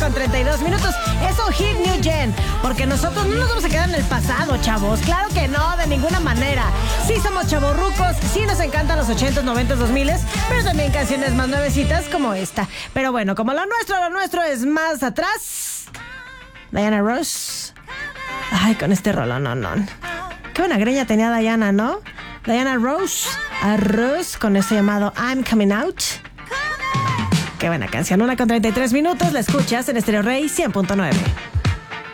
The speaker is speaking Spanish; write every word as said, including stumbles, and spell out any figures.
con treinta y dos minutos. Es un hit New Gen, porque nosotros no nos vamos a quedar en el pasado, chavos. Claro que no, de ninguna manera. Sí somos chavorrucos, sí nos encantan los ochentas, noventas, dos miles, pero también canciones más nuevecitas como esta. Pero bueno, como lo nuestro, lo nuestro es más atrás. Diana Ross. Ay, con este rolón, no, no. Qué buena greña tenía Diana, ¿no? Diana Ross, Arroz, con este llamado I'm Coming Out. Qué buena canción, una con treinta y tres minutos, la escuchas en Stereo Rey cien punto nueve.